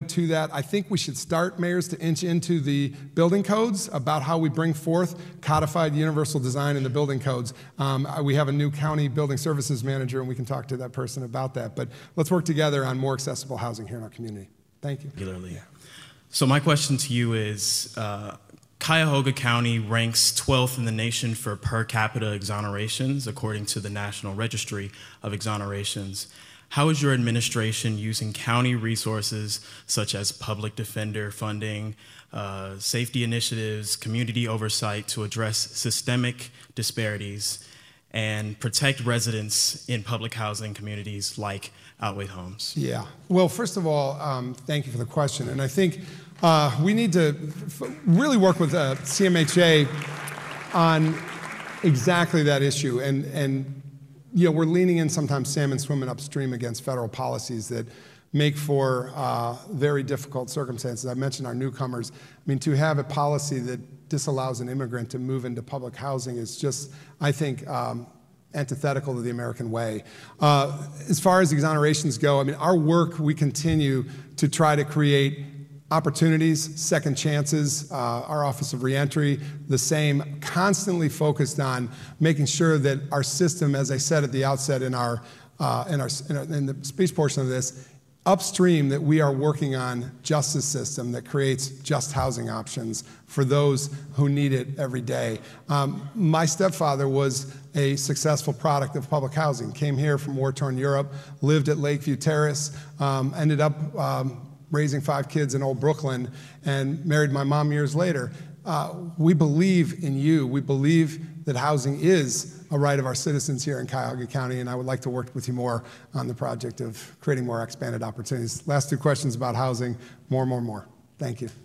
to that. I think we should start, mayors, to inch into the building codes about how we bring forth codified universal design in the building codes. We have a new county building services manager, and we can talk to that person about that. But let's work together on more accessible housing here in our community. Thank you. Regularly. So my question to you is, Cuyahoga County ranks 12th in the nation for per capita exonerations, according to the National Registry of Exonerations. How is your administration using county resources such as public defender funding, safety initiatives, community oversight to address systemic disparities and protect residents in public housing communities like Outway Homes? Yeah. Well, first of all, thank you for the question. And I think we need to really work with CMHA on exactly that issue. And you know, we're leaning in sometimes salmon swimming upstream against federal policies that make for very difficult circumstances. I mentioned our newcomers. I mean, to have a policy that disallows an immigrant to move into public housing is just, I think, antithetical to the American way. As far as exonerations go, I mean, our work, we continue to try to create opportunities, second chances. Our Office of Reentry, the same, constantly focused on making sure that our system, as I said at the outset in the speech portion of this, upstream, that we are working on justice system that creates just housing options for those who need it every day. My stepfather was a successful product of public housing, came here from war-torn Europe, lived at Lakeview Terrace, ended up raising 5 kids in Old Brooklyn, and married my mom years later. We believe in you. We believe that housing is a right of our citizens here in Cuyahoga County, and I would like to work with you more on the project of creating more expanded opportunities. Last 2 questions about housing, more. Thank you.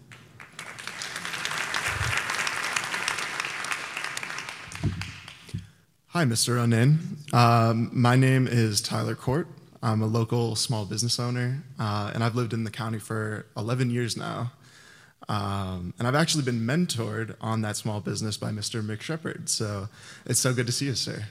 Hi, Mr. Ronen. My name is Tyler Court. I'm a local small business owner, and I've lived in the county for 11 years now. And I've actually been mentored on that small business by Mr. Mick Shepard, so it's so good to see you, sir.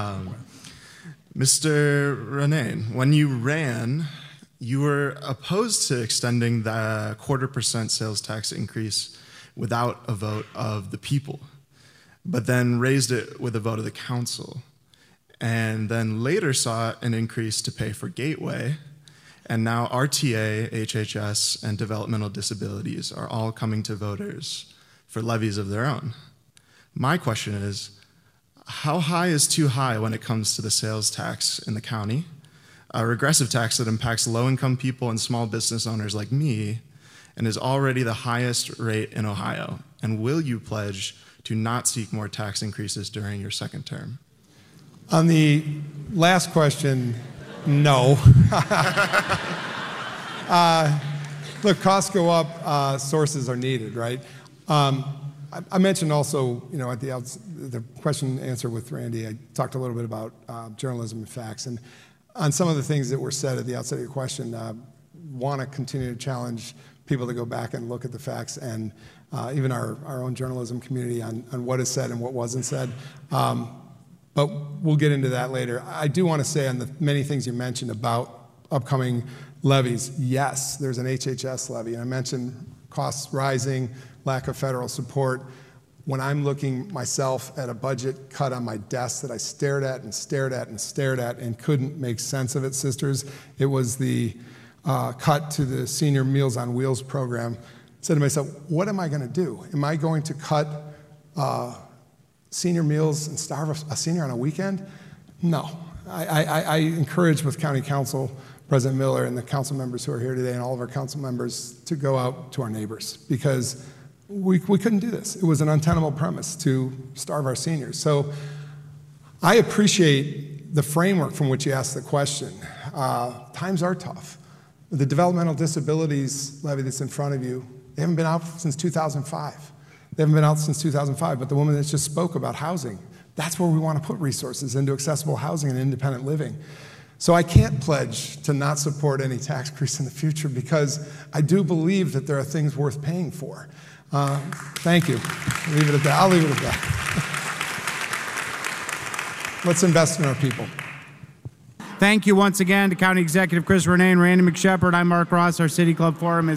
Mr. Ronen, when you ran, you were opposed to extending the 0.25% sales tax increase without a vote of the people, but then raised it with a vote of the council, and then later sought an increase to pay for Gateway, and now RTA, HHS, and developmental disabilities are all coming to voters for levies of their own. My question is, how high is too high when it comes to the sales tax in the county, a regressive tax that impacts low-income people and small business owners like me, and is already the highest rate in Ohio? And will you pledge to not seek more tax increases during your second term? On the last question, no. Look, costs go up, sources are needed, right? I mentioned also, you know, at the question and answer with Randy, I talked a little bit about journalism and facts. And on some of the things that were said at the outset of your question, want to continue to challenge people to go back and look at the facts, and even our own journalism community on what is said and what wasn't said. But we'll get into that later. I do want to say on the many things you mentioned about upcoming levies, yes, there's an HHS levy. And I mentioned costs rising, lack of federal support. When I'm looking myself at a budget cut on my desk that I stared at and couldn't make sense of it, sisters, it was the cut to the Senior Meals on Wheels program. I said to myself, what am I going to do? Am I going to cut senior meals and starve a senior on a weekend? No. I encourage with County Council President Miller and the council members who are here today and all of our council members to go out to our neighbors, because we couldn't do this. It was an untenable premise to starve our seniors. So I appreciate the framework from which you asked the question. Times are tough. The developmental disabilities levy that's in front of you, they haven't been out since 2005. They haven't been out since 2005, but the woman that just spoke about housing, that's where we want to put resources, into accessible housing and independent living. So I can't pledge to not support any tax increase in the future, because I do believe that there are things worth paying for. Thank you. Leave it at that. I'll leave it at that. Let's invest in our people. Thank you once again to County Executive Chris Ronen and Randy McShepard. I'm Mark Ross. Our City Club Forum is